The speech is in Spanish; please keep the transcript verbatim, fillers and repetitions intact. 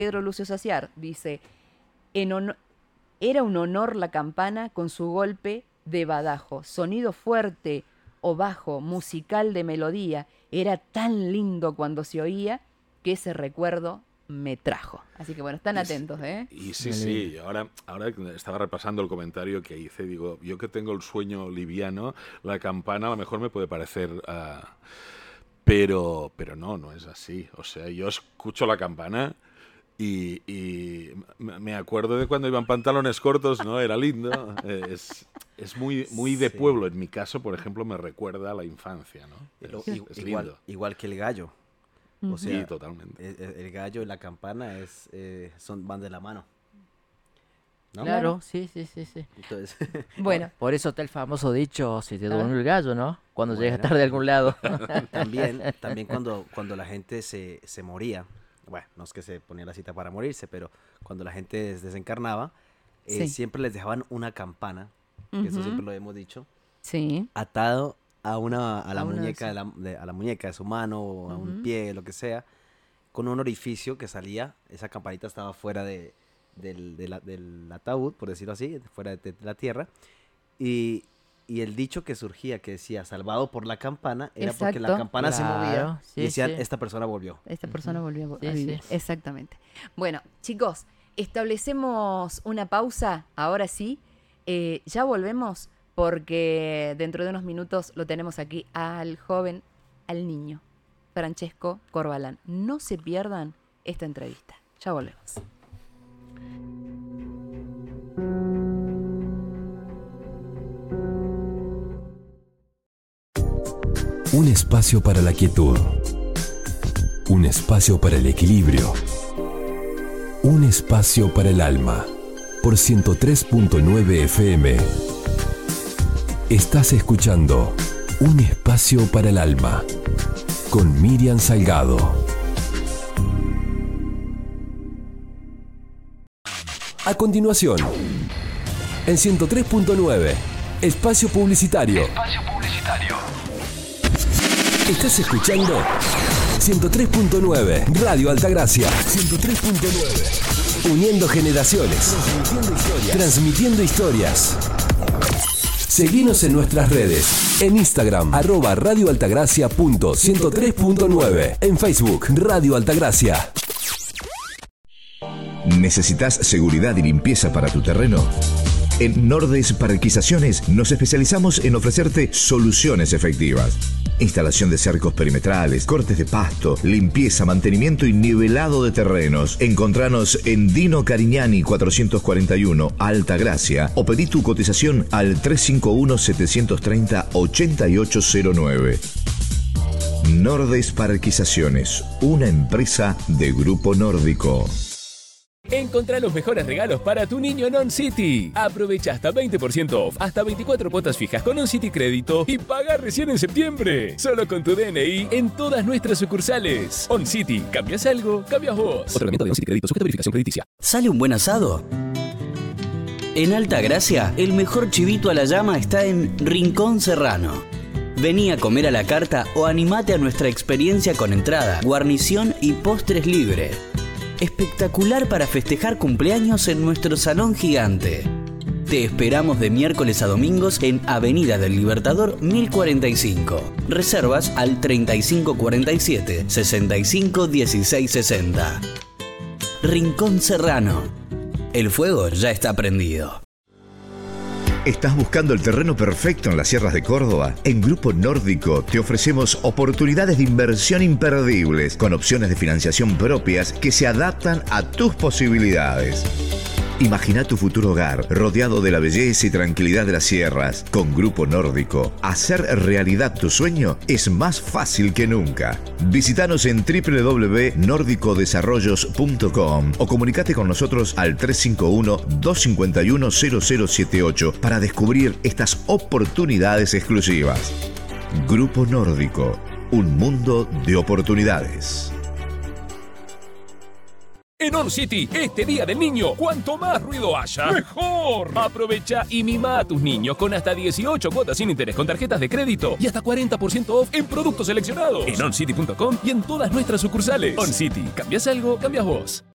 Pedro Lucio Saciar dice, en honor, era un honor la campana con su golpe de badajo, sonido fuerte o bajo, musical de melodía, era tan lindo cuando se oía que ese recuerdo me trajo. Así que bueno, están atentos, ¿eh? Y sí, sí, ahora, ahora estaba repasando el comentario que hice, digo, yo que tengo el sueño liviano, la campana a lo mejor me puede parecer... Uh, pero, pero no, no es así. O sea, yo escucho la campana y, y me acuerdo de cuando iban pantalones cortos, ¿no? Era lindo. Es, es muy, muy de pueblo. En mi caso, por ejemplo, me recuerda a la infancia, ¿no? Es, es igual, lindo. Igual que el gallo. O sea, sí, totalmente. El, el gallo y la campana es, eh, son, van de la mano, ¿no? Claro, sí, sí, sí, sí. Entonces, bueno. Por eso está el famoso dicho, si te durmió el gallo, ¿no? Cuando Bueno. llegas tarde de algún lado. También, también cuando, cuando la gente se, se moría, bueno, no es que se ponía la cita para morirse, pero cuando la gente des- desencarnaba, eh, Sí. siempre les dejaban una campana, que eso Ujú. siempre lo hemos dicho, Sí. atado a una a la A una de muñeca de esas. la, de- a la muñeca de su mano o a un Ujú. pie, lo que sea, con un orificio que salía, esa campanita estaba fuera de, del, de la- del ataúd, por decirlo así, fuera de, de la tierra, y, y el dicho que surgía, que decía, salvado por la campana, era porque la Exacto. campana se movía Claro, sí, y decían, sí. esta persona volvió. Esta persona volvió a Sí, vivir. sí. Exactamente. Bueno, chicos, establecemos una pausa, ahora sí. Eh, ya volvemos porque dentro de unos minutos lo tenemos aquí al joven, al niño, Francesco Corbalán. No se pierdan esta entrevista. Ya volvemos. Un espacio para la quietud. Un espacio para el equilibrio. Un espacio para el alma. Por ciento tres punto nueve F M. Estás escuchando Un espacio para el alma. Con Miriam Salgado. A continuación, en ciento tres punto nueve, espacio publicitario. Espacio publicitario. Estás escuchando ciento tres punto nueve, Radio Altagracia. ciento tres punto nueve. Uniendo generaciones. Transmitiendo historias. Transmitiendo historias. Seguinos en nuestras redes. En Instagram, arroba radioaltagracia punto ciento tres punto nueve. En Facebook, Radio Altagracia. ¿Necesitas seguridad y limpieza para tu terreno? En Nordes Parquizaciones nos especializamos en ofrecerte soluciones efectivas. Instalación de cercos perimetrales, cortes de pasto, limpieza, mantenimiento y nivelado de terrenos. Encontranos en Dino Carignani cuatrocientos cuarenta y uno, Altagracia, o pedí tu cotización al tres cinco uno, siete tres cero, ocho ocho cero nueve. Nordes Parquizaciones, una empresa de Grupo Nórdico. Encontrá los mejores regalos para tu niño en OnCity. Aprovecha hasta veinte por ciento off, hasta veinticuatro cuotas fijas con OnCity Crédito y paga recién en septiembre. Solo con tu D N I en todas nuestras sucursales. OnCity, ¿cambias algo? Cambias vos. Otorgamiento de OnCity Crédito, sujeta a verificación crediticia. ¿Sale un buen asado? En Altagracia, el mejor chivito a la llama está en Rincón Serrano. Vení a comer a la carta o animate a nuestra experiencia con entrada, guarnición y postres libre. Espectacular para festejar cumpleaños en nuestro salón gigante. Te esperamos de miércoles a domingos en Avenida del Libertador mil cuarenta y cinco. Reservas al treinta y cinco cuarenta y siete, sesenta y cinco dieciséis sesenta. Rincón Serrano. El fuego ya está prendido. ¿Estás buscando el terreno perfecto en las sierras de Córdoba? En Grupo Nórdico te ofrecemos oportunidades de inversión imperdibles con opciones de financiación propias que se adaptan a tus posibilidades. Imagina tu futuro hogar rodeado de la belleza y tranquilidad de las sierras. Con Grupo Nórdico, hacer realidad tu sueño es más fácil que nunca. Visítanos en doble u doble u doble u punto nórdico desarrollos punto com o comunicate con nosotros al tres cinco uno, dos cinco uno, cero cero siete ocho para descubrir estas oportunidades exclusivas. Grupo Nórdico, un mundo de oportunidades. En OnCity, este Día del Niño, cuanto más ruido haya, ¡mejor! Aprovecha y mima a tus niños con hasta dieciocho cuotas sin interés con tarjetas de crédito y hasta cuarenta por ciento off en productos seleccionados. En oncity punto com y en todas nuestras sucursales. OnCity, ¿cambias algo? Cambias vos.